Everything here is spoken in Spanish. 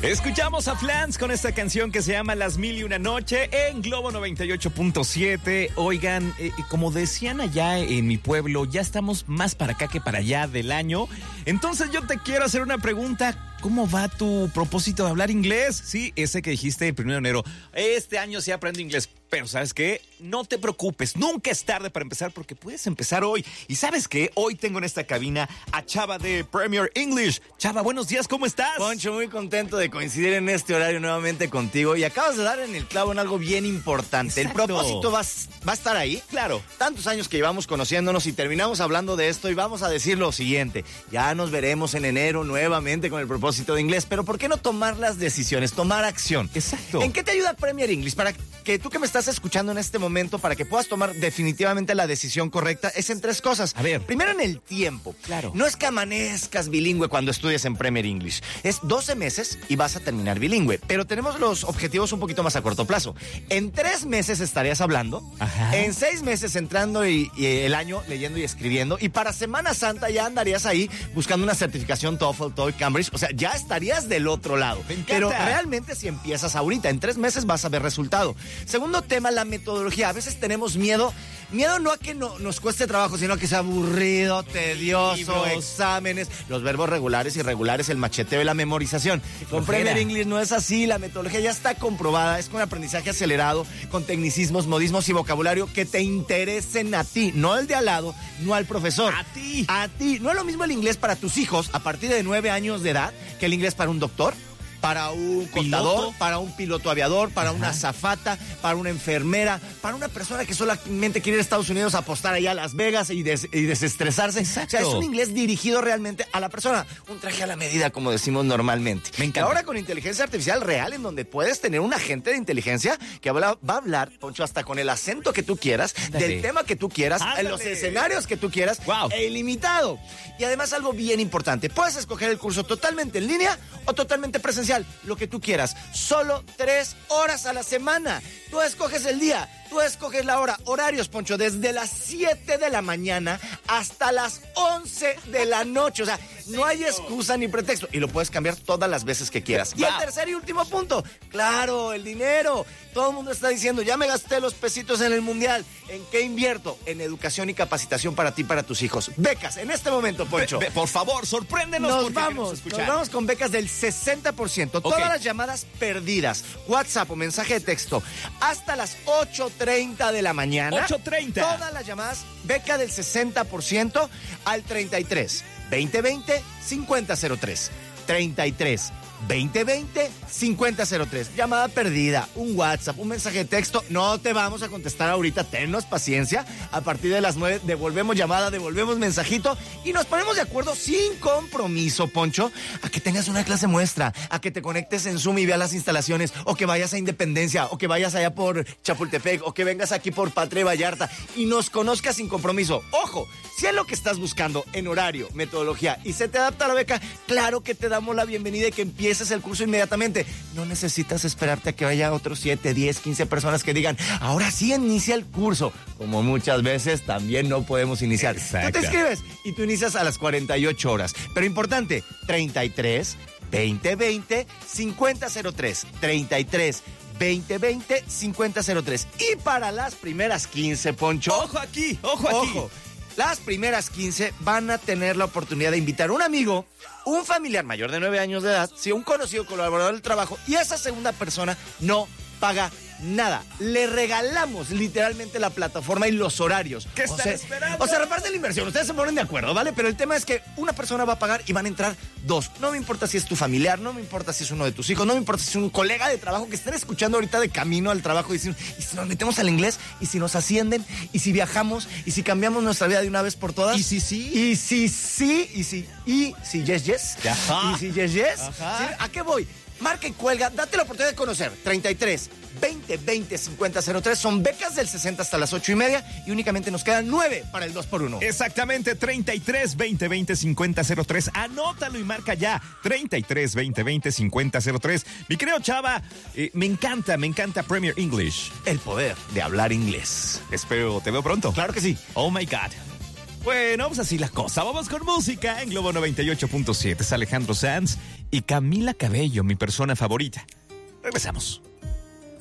Escuchamos a Flans con esta canción que se llama Las Mil y Una Noche en Globo 98.7. Oigan, como decían allá en mi pueblo, ya estamos más para acá que para allá del año. Entonces yo te quiero hacer una pregunta. ¿Cómo va tu propósito de hablar inglés? Sí, ese que dijiste el 1 de enero. Este año sí aprendo inglés. Pero ¿sabes qué? No te preocupes, nunca es tarde para empezar porque puedes empezar hoy. ¿Y sabes qué? Hoy tengo en esta cabina a Chava de Premier English. Chava, buenos días, ¿cómo estás? Poncho, muy contento de coincidir en este horario nuevamente contigo. Y acabas de dar en el clavo en algo bien importante. Exacto. El propósito va a estar ahí. Claro. Tantos años que llevamos conociéndonos y terminamos hablando de esto y vamos a decir lo siguiente. Ya nos veremos en enero nuevamente con el propósito de inglés. Pero ¿por qué no tomar las decisiones? Tomar acción. Exacto. ¿En qué te ayuda Premier English? Para que tú que me estás escuchando en este momento, para que puedas tomar definitivamente la decisión correcta, es en 3 cosas. A ver. Primero, en el tiempo. Claro. No es que amanezcas bilingüe cuando estudies en Premier English. Es 12 meses y vas a terminar bilingüe. Pero tenemos los objetivos un poquito más a corto plazo. En 3 meses estarías hablando. Ajá. En 6 meses entrando y el año leyendo y escribiendo. Y para Semana Santa ya andarías ahí buscando una certificación TOEFL, TOEIC, Cambridge. O sea, ya estarías del otro lado. Me encanta. Pero realmente si empiezas ahorita, en 3 meses vas a ver resultado. Segundo tema, la metodología. A veces tenemos miedo. Miedo no a que nos cueste trabajo, sino a que sea aburrido, tedioso, Libros. exámenes, los verbos regulares, irregulares, el macheteo y la memorización. Con Premier English no es así, la metodología ya está comprobada, es con aprendizaje acelerado, con tecnicismos, modismos y vocabulario que te interesen a ti, no el de al lado, no al profesor. A ti. A ti. No es lo mismo el inglés para tus hijos a partir de 9 años de edad que el inglés para un doctor, para un contador, ¿Piloto? para un piloto aviador, para una azafata, para una enfermera, para una persona que solamente quiere ir a Estados Unidos a apostar allá a Las Vegas y desestresarse. Exacto. O sea, es un inglés dirigido realmente a la persona. Un traje a la medida, como decimos normalmente. Me encanta. Y ahora con inteligencia artificial real, en donde puedes tener un agente de inteligencia que va a hablar, Poncho, hasta con el acento que tú quieras, Ándale. del tema que tú quieras, en los Ándale. escenarios que tú quieras, Wow. e ilimitado. Y además algo bien importante, puedes escoger el curso totalmente en línea o totalmente presencial, lo que tú quieras. Solo 3 horas a la semana. Tú escoges el día, tú escoges la hora. Horarios, Poncho, desde las 7 de la mañana hasta las 11 de la noche. O sea, no hay excusa ni pretexto. Y lo puedes cambiar todas las veces que quieras. Y el tercer y último punto, claro, el dinero. Todo el mundo está diciendo, ya me gasté los pesitos en el mundial. ¿En qué invierto? En educación y capacitación para ti y para tus hijos. Becas, en este momento, Poncho. Por favor, sorpréndenos. Nos porque queremos vamos escuchar. con becas del 60%. Todas las llamadas perdidas, WhatsApp o mensaje de texto, hasta las 8:30 de la mañana. 8:30. Todas las llamadas, beca del 60% al 33 2020 5003. 33 2020 5003. Llamada perdida, un WhatsApp, un mensaje de texto. No te vamos a contestar ahorita, tennos paciencia. A partir de las 9 devolvemos llamada, devolvemos mensajito y nos ponemos de acuerdo sin compromiso, Poncho, a que tengas una clase muestra, a que te conectes en Zoom y veas las instalaciones, o que vayas a Independencia, o que vayas allá por Chapultepec, o que vengas aquí por Patria y Vallarta y nos conozcas sin compromiso. Ojo, si es lo que estás buscando en horario, metodología y se te adapta a la beca, claro que te damos la bienvenida y que empieces el curso inmediatamente. No necesitas esperarte a que vaya otros 7, 10, 15 personas que digan, ahora sí inicia el curso, como muchas veces también no podemos iniciar. Exacto. Tú te inscribes y tú inicias a las 48 horas. Pero importante, 33 2020 5003. 33 2020 5003. Y para las primeras 15, Poncho. Ojo aquí, ojo aquí. Ojo. Las primeras 15 van a tener la oportunidad de invitar a un amigo, un familiar mayor de 9 años de edad, si un conocido colaborador del trabajo, y esa segunda persona no paga nada. Le regalamos literalmente la plataforma y los horarios. ¿Qué están esperando? O sea, reparte la inversión. Ustedes se ponen de acuerdo, ¿vale? Pero el tema es que una persona va a pagar y van a entrar 2. No me importa si es tu familiar, no me importa si es uno de tus hijos, no me importa si es un colega de trabajo que estén escuchando ahorita de camino al trabajo y dicen, ¿y si nos metemos al inglés? ¿Y si nos ascienden? ¿Y si viajamos? ¿Y si cambiamos nuestra vida de una vez por todas? ¿Y si sí? ¿Y si sí? ¿Y si yes, yes? Ajá. ¿Y si yes, yes? Ajá. ¿Sí? ¿A qué voy? Marca y cuelga, date la oportunidad de conocer. 33 2020 5003 son becas del 60 hasta las 8:30 y únicamente nos quedan 9 para el 2x1. Exactamente, 33 2020 5003. Anótalo y marca ya. 33 2020 5003. Mi querido Chava, me encanta Premier English. El poder de hablar inglés. Espero te veo pronto. Claro que sí. Oh my God. Bueno, pues así la cosa. Vamos con música en Globo 98.7. Es Alejandro Sanz y Camila Cabello, mi persona favorita. Regresamos.